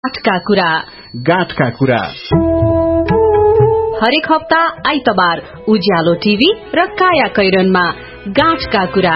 गाँठका कुरा हरेक हप्ता आइतबार उज्यालो टिभी र काया कैरनमा गाँठका कुरा।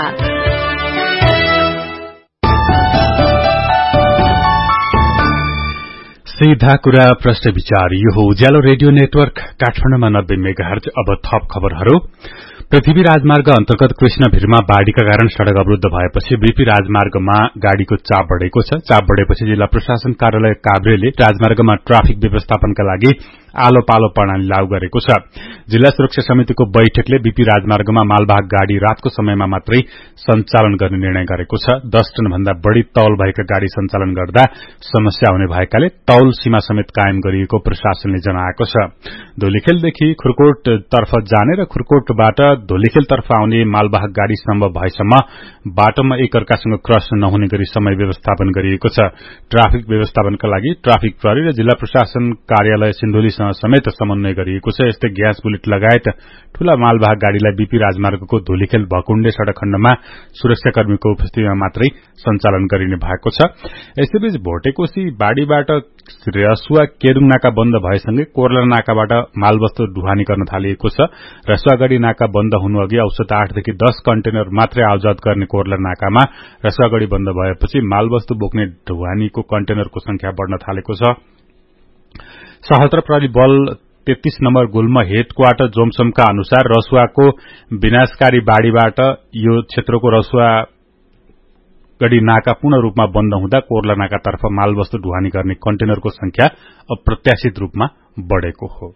सीधा कुरा प्रश्न विचार। यो हो उज्यालो रेडियो नेटवर्क काठमाडौँमा 90 मेगाहर्ज। अब थप खबरहरू। पृथ्वी राजमार्ग अन्तर्गत कृष्णभिरमा बाढ़ीका कारण सड़क अवरूद्ध भएपछि बीपी राजमार्गमा गाड़ीको चाप बढ़ेको छ। चाप बढ़ेपछि जिल्ला प्रशासन कार्यालय काभ्रेले राजमार्गमा ट्राफिक व्यवस्थापनका लागि आलो पालो प्रणाली लागू गरेको छ। जिल्ला सुरक्षा समितिको बैठकले बीपी राजमार्गमा मालवाहक गाड़ी रातको समयमा मात्रै सञ्चालन गर्ने निर्णय गरेको छ। 10 टन भन्दा बढ़ी तौल भएका गाड़ी सञ्चालन गर्दा समस्या हुने भएकाले तौल सीमा समेत कायम गरिएको प्रशासनले जनाएको छ। धुलीखेलदेखि खुरकोट तर्फ जाने र खुरकोटबाट धुलीखेल तर्फ आउने मालवाहक गाड़ी सम्भव भएसम्म बाटोमा एक अर्कासँग क्रस नहुने गरी समय व्यवस्थापन गरिएको छ। ट्राफिक व्यवस्थापनका लागि ट्राफिक प्रहरी र जिल्ला प्रशासन कार्यालय सिन्धुलीसँग समेत समन्वय गरिएको छ। यस्तै ग्यास बुलेट लगायत ठूला मालवाहक गाड़ीलाई बीपी राजमार्गको धुलीखेल भकुण्डे सड़क खण्डमा सुरक्षाकर्मीको उपस्थितिमा मात्रै सञ्चालन गरिने भएको छ। यसैबीच भोटेकोशी बाढ़ीबाट रसुवा केरुङ नाका बन्द भएसँगै कोर्ला नाकाबाट मालवस्तु ढुवानी गर्न थालिएको छ। रसुवागढ़ी नाका बन्द हुनु अघि औसत 8 देखि 10 कन्टेनर मात्रै आउजात गर्ने कोर्ला नाकामा रसुवागढ़ी बन्द भएपछि मालवस्तु बोक्ने ढुवानीको कन्टेनरको संख्या बढ़न थालेको छ। सशस्त्र प्रहरी बल 33 नम्बर गुल्म हेडक्वार्टर जोमसोमका अनुसार रसुवाको विनाशकारी बाढ़ीबाट यो क्षेत्रको रसुवा गढ़ी नाका पूर्ण रूपमा बन्द हुँदा कोर्ला नाकातर्फ मालवस्तु ढुवानी गर्ने कन्टेनरको संख्या अप्रत्याशित रूपमा बढ़ेको हो।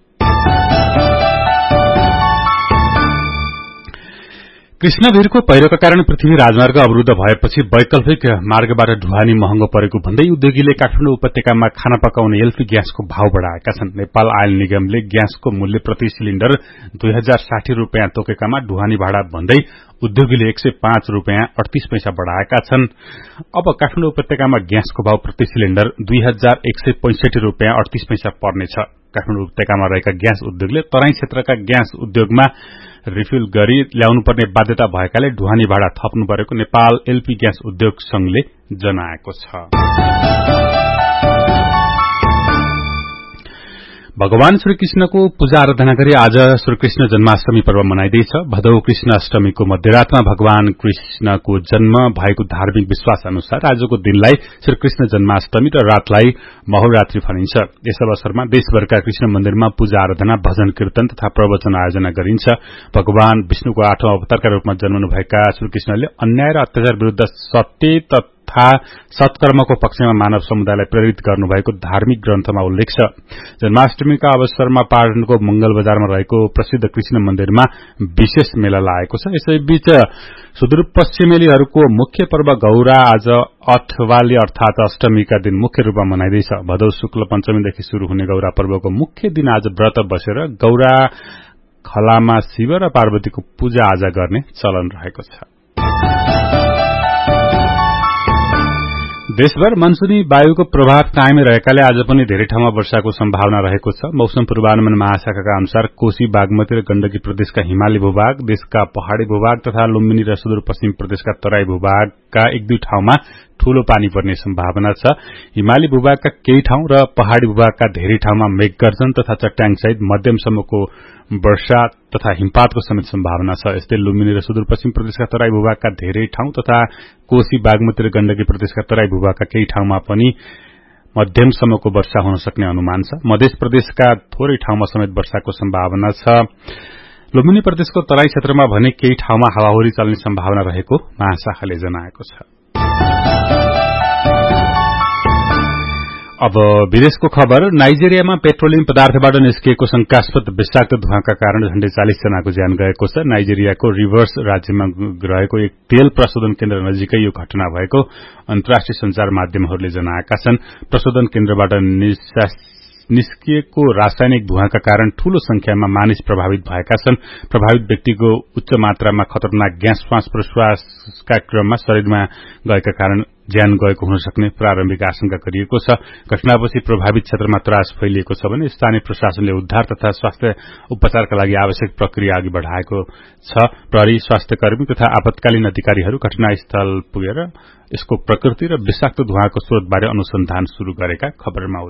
कृष्णभिरको पहिरोका कारण पृथ्वी राजमार्ग अवरूद्ध भएपछि वैकल्पिक मार्गबाट ढुवानी महँगो परेको भन्दै उद्योगीले काठमाडौँ उपत्यकामा खाना पकाउने एलपी ग्यासको भाव बढ़ाएका छन्। नेपाल आयल निगमले ग्यासको मूल्य प्रति सिलिण्डर 2060 रूपियाँ तोकेकामा ढुवानी भाडा भन्दै उद्योगीले 105 रूपियाँ 38 पैसा बढ़ाएका छन्। अब काठमाडौँ उपत्यकामा ग्यासको भाव प्रति सिलिण्डर 2165 रूपियाँ 38 पैसा पर्नेछ। काठमाडौँ उपत्यकामा रहेका ग्यास उद्योगले तराई क्षेत्रका ग्यास उद्योगमा रिफिल गरी ल्याउनुपर्ने बाध्यता भएकाले ढुवानी भाडा थप्नु परेको नेपाल एलपी ग्यास उद्योग संघले जनाएको छ। भगवान श्रीकृष्णको पूजा आराधना गरी आज श्रीकृष्ण जन्माष्टमी पर्व मनाइँदैछ। भदौ कृष्ण अष्टमीको मध्यरातमा भगवान कृष्णको जन्म भएको धार्मिक विश्वास अनुसार आजको दिनलाई श्रीकृष्ण जन्माष्टमी र रातलाई महोरात्रि भनिन्छ। यस अवसरमा देशभरका कृष्ण मन्दिरमा पूजा आराधना, भजन कीर्तन तथा प्रवचन आयोजना गरिन्छ। भगवान विष्णुको 8औं अवतारका रूपमा जन्मनुभएका श्रीकृष्णले अन्याय र अत्याचार विरूद्ध सत्य तथा सत्कर्मको पक्षमा मानव समुदायलाई प्रेरित गर्नुभएको धार्मिक ग्रन्थमा उल्लेख छ। जन्माष्टमीका अवसरमा पहाड़को मंगल बजारमा रहेको प्रसिद्ध कृष्ण मन्दिरमा विशेष मेला लागेको छ। यसैबीच सुदूरपश्चिमेलीहरूको मुख्य पर्व गौरा आज अथवाली अर्थात अष्टमीका दिन मुख्य रूपमा मनाइँदैछ। भदौ शुक्ल पञ्चमीदेखि शुरू हुने गौरा पर्वको मुख्य दिन आज व्रत बसेर गौरा खलामा शिव र पार्वतीको पूजा आजा गर्ने चलन रहेको छ। देशभर मनसूनी वायुको प्रभाव कायमै रहेकाले आज पनि धेरै ठाउँमा वर्षाको सम्भावना रहेको छ। मौसम पूर्वानुमान महाशाखाका अनुसार कोशी, बागमती र गण्डकी प्रदेशका हिमाली भूभाग, देशका पहाड़ी भूभाग तथा लुम्बिनी र सुदूरपश्चिम प्रदेशका तराई भूभागका 1-2 ठाउँमा ठूलो पानी पर्ने सम्भावना छ। हिमाली भूभागका केही ठाउँ र पहाड़ी भूभागका धेरै ठाउँमा मेघगर्जन तथा चट्याङसहित मध्यमसम्मको वर्षा तथा हिमपातको समेत सम्भावना छ। यस्तै लुम्बिनी र सुदूरपश्चिम प्रदेशका तराई भूभागका धेरै ठाउँ तथा कोशी, बागमती र गण्डकी प्रदेशका तराई भूभागका केही ठाउँमा पनि मध्यमसम्मको वर्षा हुन सक्ने अनुमान छ। मध्य प्रदेशका थोरै ठाउँमा समेत वर्षाको सम्भावना छ। लुम्बिनी प्रदेशको तराई क्षेत्रमा भने केही ठाउँमा हावाहुरी चल्ने सम्भावना रहेको महाशाखाले जनाएको छ। अब विदेशको खबर। नाइजेरियामा पेट्रोलियम पदार्थबाट निस्किएको शंकास्पद विषाक्त धुवाँका कारण झण्डै 40 जनाको ज्यान गएको छ। नाइजेरियाको रिभर्स राज्यमा रहेको एक तेल प्रशोधन केन्द्र नजिकै यो घटना भएको अन्तर्राष्ट्रिय संचार माध्यमहरूले जनाएका छन्। प्रशोधन केन्द्रबाट निस्किएको रासायनिक धुवाँका कारण ठूलो संख्यामा मानिस प्रभावित भएका छन्। प्रभावित व्यक्तिको उच्च मात्रामा खतरनाक ग्यास श्वास प्रश्वासका क्रममा शरीरमा गएका कारण ज्यान गएको हुन सक्ने प्रारम्भिक आशंका गरिएको छ। घटनापछि प्रभावित क्षेत्रमा त्रास फैलिएको छ भने स्थानीय प्रशासनले उद्धार तथा स्वास्थ्य उपचारका लागि आवश्यक प्रक्रिया अघि बढ़ाएको छ। प्रहरी, स्वास्थ्य कर्मी तथा आपतकालीन अधिकारीहरू घटनास्थल पुगेर यसको प्रकृति र विषाक्त धुवाँको स्रोतबारे अनुसन्धान शुरू गरेका खबरमा